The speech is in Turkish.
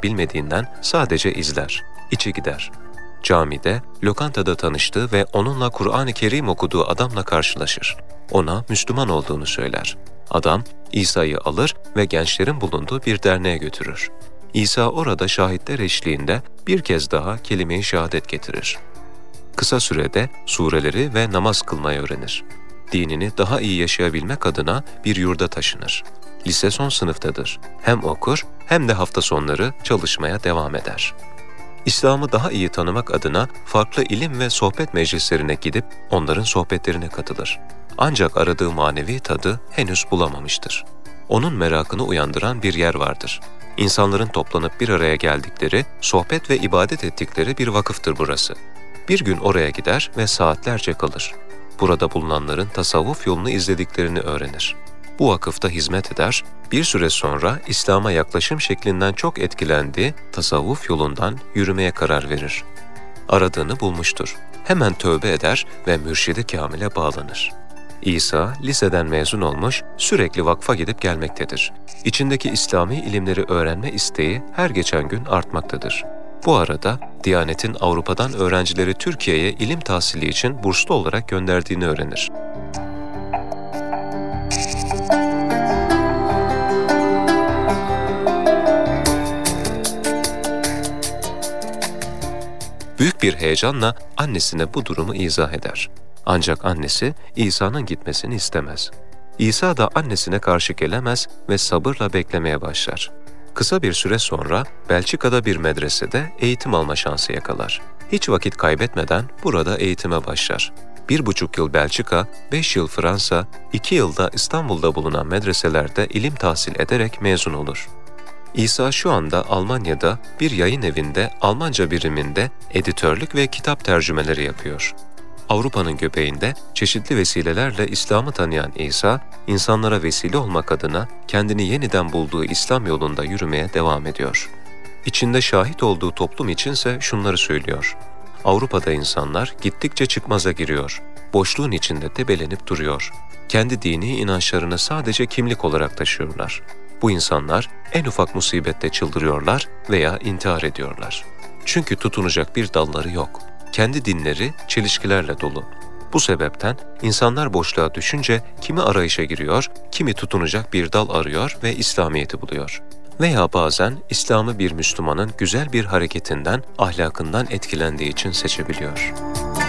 bilmediğinden sadece izler, içi gider. Camide, lokantada tanıştığı ve onunla Kur'an-ı Kerim okuduğu adamla karşılaşır. Ona Müslüman olduğunu söyler. Adam, İsa'yı alır ve gençlerin bulunduğu bir derneğe götürür. İsa orada şahitler eşliğinde bir kez daha kelime-i şehadet getirir. Kısa sürede sureleri ve namaz kılmayı öğrenir. Dinini daha iyi yaşayabilmek adına bir yurda taşınır. Lise son sınıftadır. Hem okur hem de hafta sonları çalışmaya devam eder. İslam'ı daha iyi tanımak adına farklı ilim ve sohbet meclislerine gidip onların sohbetlerine katılır. Ancak aradığı manevi tadı henüz bulamamıştır. Onun merakını uyandıran bir yer vardır. İnsanların toplanıp bir araya geldikleri, sohbet ve ibadet ettikleri bir vakıftır burası. Bir gün oraya gider ve saatlerce kalır. Burada bulunanların tasavvuf yolunu izlediklerini öğrenir. Bu vakıfta hizmet eder, bir süre sonra İslam'a yaklaşım şeklinden çok etkilendiği tasavvuf yolundan yürümeye karar verir. Aradığını bulmuştur. Hemen tövbe eder ve mürşidi kamile bağlanır. İsa liseden mezun olmuş, sürekli vakfa gidip gelmektedir. İçindeki İslami ilimleri öğrenme isteği her geçen gün artmaktadır. Bu arada Diyanet'in Avrupa'dan öğrencileri Türkiye'ye ilim tahsili için burslu olarak gönderdiğini öğrenir. Büyük bir heyecanla annesine bu durumu izah eder. Ancak annesi İsa'nın gitmesini istemez. İsa da annesine karşı gelemez ve sabırla beklemeye başlar. Kısa bir süre sonra Belçika'da bir medresede eğitim alma şansı yakalar. Hiç vakit kaybetmeden burada eğitime başlar. 1,5 yıl Belçika, 5 yıl Fransa, 2 yılda İstanbul'da bulunan medreselerde ilim tahsil ederek mezun olur. İsa şu anda Almanya'da bir yayın evinde Almanca biriminde editörlük ve kitap tercümeleri yapıyor. Avrupa'nın göbeğinde çeşitli vesilelerle İslam'ı tanıyan İsa, insanlara vesile olmak adına kendini yeniden bulduğu İslam yolunda yürümeye devam ediyor. İçinde şahit olduğu toplum içinse şunları söylüyor. Avrupa'da insanlar gittikçe çıkmaza giriyor. Boşluğun içinde debelenip duruyor. Kendi dini inançlarını sadece kimlik olarak taşıyorlar. Bu insanlar en ufak musibette çıldırıyorlar veya intihar ediyorlar. Çünkü tutunacak bir dalları yok. Kendi dinleri çelişkilerle dolu. Bu sebepten insanlar boşluğa düşünce kimi arayışa giriyor, kimi tutunacak bir dal arıyor ve İslamiyet'i buluyor. Veya bazen İslam'ı bir Müslümanın güzel bir hareketinden, ahlakından etkilendiği için seçebiliyor.